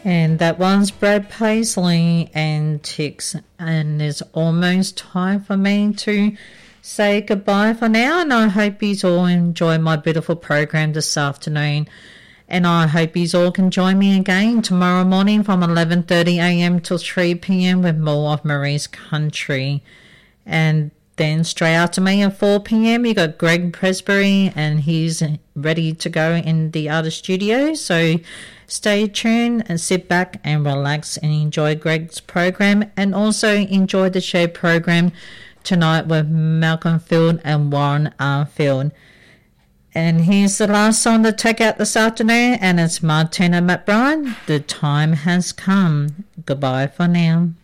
And that was Brad Paisley and Tix. And it's almost time for me to say goodbye for now. And I hope you all enjoy my beautiful program this afternoon. And I hope you all can join me again tomorrow morning from 11:30 a.m. till 3 p.m. with more of Marie's Country. And then straight after me at 4 p.m. you got Greg Presbury, and he's ready to go in the other studio. So stay tuned and sit back and relax and enjoy Greg's program, and also enjoy the show program tonight with Malcolm Field and Warren Arfield. And here's the last song to take out this afternoon, and it's Martina McBride, The Time Has Come. Goodbye for now.